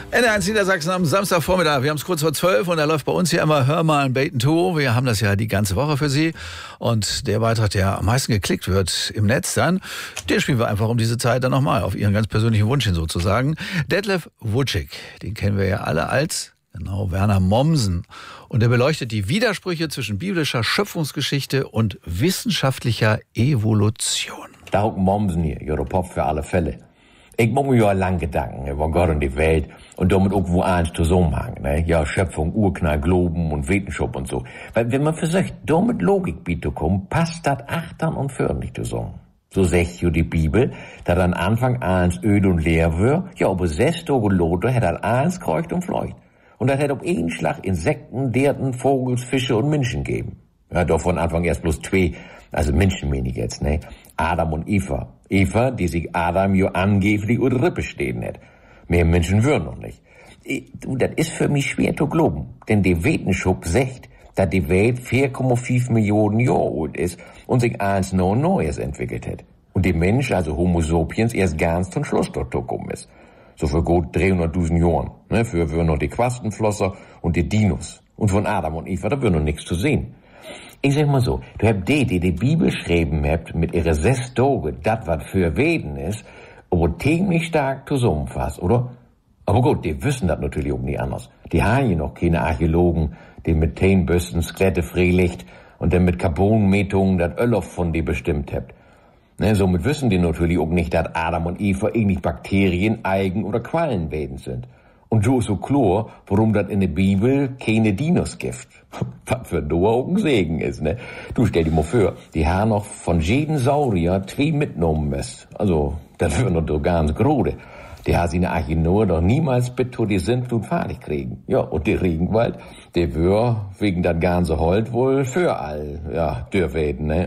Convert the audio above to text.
NDR1 Niedersachsen am Samstagvormittag. Wir haben es kurz vor 12 und da läuft bei uns hier immer Hör mal ein Bacon to. Wir haben das ja die ganze Woche für Sie. Und der Beitrag, der am meisten geklickt wird im Netz dann, den spielen wir einfach um diese Zeit dann nochmal auf Ihren ganz persönlichen Wunsch hin sozusagen. Detlef Wutschig, den kennen wir ja alle als, genau, Werner Mommsen. Und er beleuchtet die Widersprüche zwischen biblischer Schöpfungsgeschichte und wissenschaftlicher Evolution. Da auch Mommsen hier, ihre Pop für alle Fälle. Ich mache mir ja lang Gedanken über Gott und die Welt und damit irgendwo eins zusammenhängen, ne? Ja, Schöpfung, Urknall, Globen und Wissenschaft und so. Weil wenn man versucht, damit Logik zu kommen, passt das achtern und fördern nicht zusammen. So sagt ja die Bibel, dass an Anfang eins öd und leer wär, ja, aber 6 Tage Lote hat er eins kreucht und fleucht. Und das hat auf einen Schlag Insekten, Derten, Vogels, Fische und Menschen gegeben. Ja, doch von Anfang erst bloß 2, also Menschen wenig jetzt, ne? Adam und Eva. Eva, die sich Adam jo angeblich über die Rippe stehen hat. Mehr Menschen würden noch nicht. Das ist für mich schwer zu glauben. Denn die Wissenschaft sagt, dass die Welt 4,5 Millionen Jahre alt ist und sich eins noch Neues entwickelt hat. Und der Mensch, also Homo sapiens, erst ganz zum Schluss dort gekommen ist. So für gut 300.000 Jahren. Ne? Für würden noch die Quastenflosser und die Dinos. Und von Adam und Eva, da würden noch nichts zu sehen. Ich sag mal so, du habt die Bibel schreiben habt, mit ihre 6 Tage, das was für Weden ist, aber ziemlich stark zusammenfasst, oder? Aber gut, die wissen das natürlich auch nicht anders. Die haben ja noch keine Archäologen, die mit Teenbüsten Skelette freilicht und dann mit Carbonmetungen das Öl von die bestimmt habt. Ne, somit wissen die natürlich auch nicht, dass Adam und Eva eigentlich Bakterien, Algen oder Quallenwesen sind. Und so ist so klar, warum das in der Bibel keine Dinos gibt. Was für Noah auch ein Segen ist, ne? Du stell dir mal vor, die haben noch von jedem Saurier 2 mitgenommen müssen. Also, das wäre noch ganz grode. Die haben sie in der Arche Noah doch niemals bitte die Sintflut fertig kriegen. Ja, und der Regenwald, der wär wegen das ganze Holz wohl für all, ja, dürfen, ne?